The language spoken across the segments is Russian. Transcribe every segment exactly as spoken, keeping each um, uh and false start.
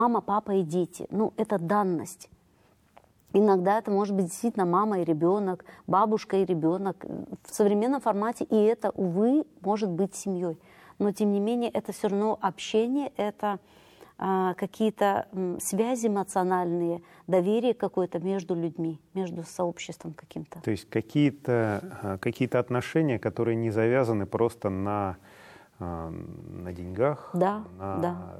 Мама, папа и дети. Ну, это данность. Иногда это может быть действительно мама и ребенок, бабушка и ребенок в современном формате, и это, увы, может быть семьей. Но, тем не менее, это все равно общение, это а, какие-то м, связи эмоциональные, доверие какое-то между людьми, между сообществом каким-то. То есть какие-то какие-то отношения, которые не завязаны просто на, на деньгах, да, на да.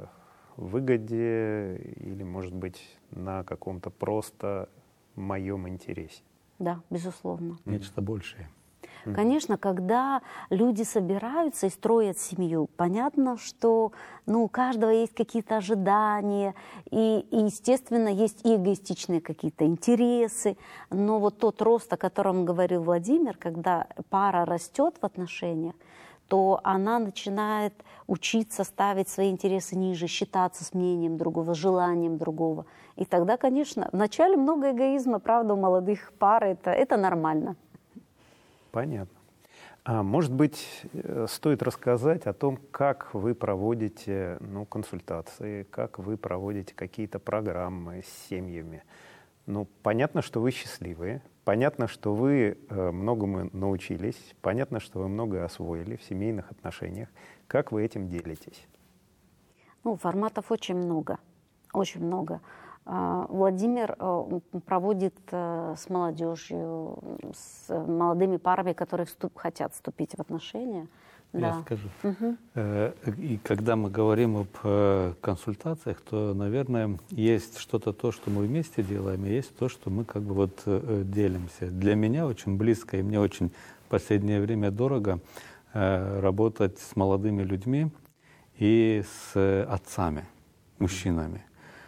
выгоде или, может быть, на каком-то просто моем интересе. Да, безусловно. Нечто большее. Конечно, когда люди собираются и строят семью, понятно, что ну, у каждого есть какие-то ожидания, и, и, естественно, есть и эгоистичные какие-то интересы, но вот тот рост, о котором говорил Владимир, когда пара растет в отношениях, то она начинает учиться ставить свои интересы ниже, считаться с мнением другого, желанием другого. И тогда, конечно, вначале много эгоизма, правда, у молодых пар, это, это нормально. Понятно. А может быть, стоит рассказать о том, как вы проводите ну, консультации, как вы проводите какие-то программы с семьями. Ну, понятно, что вы счастливые, понятно, что вы э, многому научились, понятно, что вы многое освоили в семейных отношениях. Как вы этим делитесь? Ну, форматов очень много, очень много. Владимир проводит с молодежью, с молодыми парами, которые вступ, хотят вступить в отношения. Я Да. скажу. Угу. И когда мы говорим об консультациях, то, наверное, есть что-то то, что мы вместе делаем, и есть то, что мы как бы вот делимся. Для меня очень близко, и мне очень в последнее время дорого работать с молодыми людьми и с отцами, мужчинами.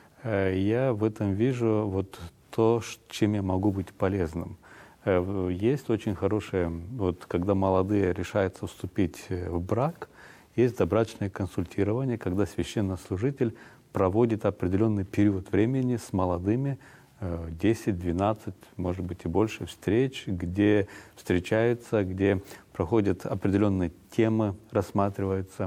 Я в этом вижу вот то, чем я могу быть полезным. Есть очень хорошее, вот когда молодые решаются вступить в брак, есть добрачное консультирование, когда священнослужитель проводит определенный период времени с молодыми, десять-двенадцать, может быть и больше встреч, где встречаются, где проходят определенные темы, рассматриваются,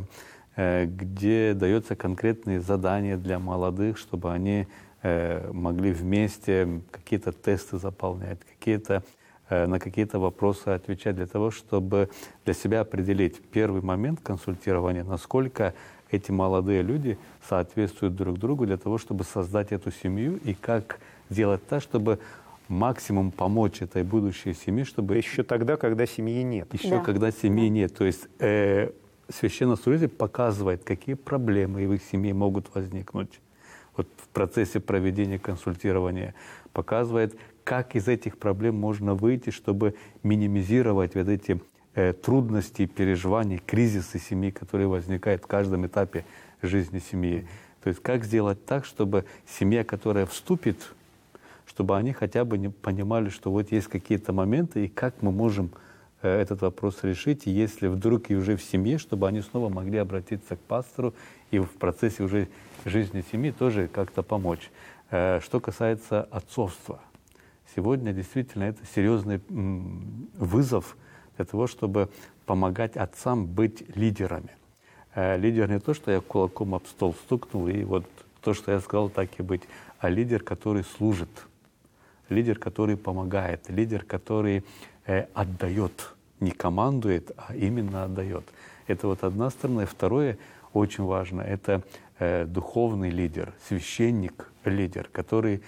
где даются конкретные задания для молодых, чтобы они могли вместе какие-то тесты заполнять, какие-то, на какие-то вопросы отвечать, для того, чтобы для себя определить первый момент консультирования, насколько эти молодые люди соответствуют друг другу, для того, чтобы создать эту семью, и как сделать так, чтобы максимум помочь этой будущей семье, чтобы... Еще тогда, когда семьи нет. Еще Да. когда семьи нет. То есть э, священнослужитель показывает, какие проблемы в их семье могут возникнуть. Вот в процессе проведения консультирования показывает, как из этих проблем можно выйти, чтобы минимизировать вот эти э, трудности, переживания, кризисы семьи, которые возникают в каждом этапе жизни семьи. То есть как сделать так, чтобы семья, которая вступит, чтобы они хотя бы не понимали, что вот есть какие-то моменты, и как мы можем э, этот вопрос решить, и если вдруг и уже в семье, чтобы они снова могли обратиться к пастору и в процессе уже жизни семьи тоже как-то помочь. Э, что касается отцовства, сегодня действительно это серьезный м, вызов для того, чтобы помогать отцам быть лидерами. Э, лидер не то, что я кулаком об стол стукнул, и вот то, что я сказал, так и быть, а лидер, который служит, лидер, который помогает, лидер, который э, отдает, не командует, а именно отдает. Это вот одна сторона. И второе, очень важно, это э, духовный лидер, священник, лидер, который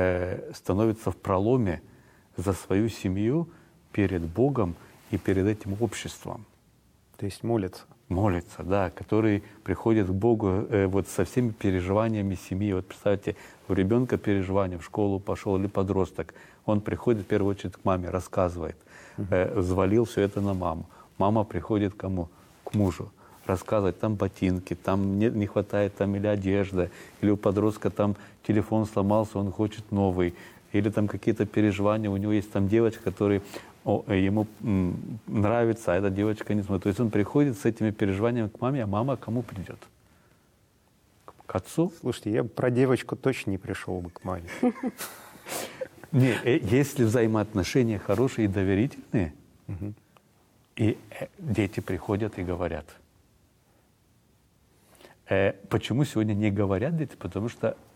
э, становится в проломе за свою семью перед Богом и перед этим обществом. То есть молится. Молится, да, который приходит к Богу э, вот со всеми переживаниями семьи. Вот представьте, у ребенка переживания, в школу пошел или подросток, он приходит в первую очередь к маме, рассказывает, э, взвалил все это на маму. Мама приходит к кому? К мужу, рассказывать, там ботинки, там не, не хватает там или одежда, или у подростка там телефон сломался, он хочет новый, или там какие-то переживания, у него есть там девочка, которая О, ему м, нравится, а эта девочка не смотрит. То есть он приходит с этими переживаниями к маме, а мама к кому придет? К отцу? Слушайте, я про девочку точно не пришел бы к маме. Не, если взаимоотношения хорошие и доверительные, и дети приходят и говорят. Почему сегодня не говорят дети? Потому что